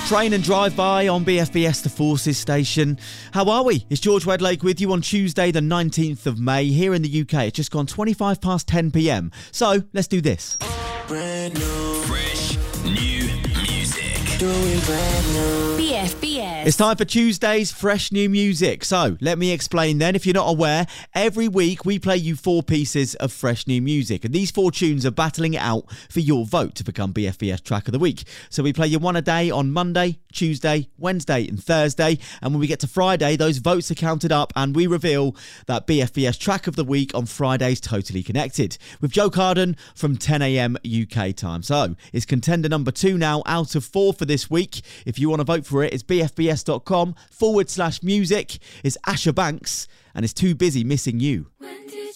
Train and drive by on BFBS, the Forces station. How are we? It's George Wedlake with you on Tuesday, the 19th of May. Here in the UK, it's just gone 25 past 10 p.m. So let's do this. Brand new. Fresh new music. Doing brand new. BFBS. It's time for Tuesday's fresh new music. So let me explain then. If you're not aware, every week we play you 4 pieces of fresh new music. And these 4 tunes are battling it out for your vote to become BFBS Track of the Week. So we play you one a day on Monday, Tuesday, Wednesday and Thursday. And when we get to Friday, those votes are counted up and we reveal that BFBS Track of the Week on Friday's Totally Connected with Joe Carden from 10 a.m. UK time. So it's contender number 2 now out of 4 for this week. If you want to vote for it, it's bfbs.com/music. It's Asher Banks and it's Too Busy Missing You. When did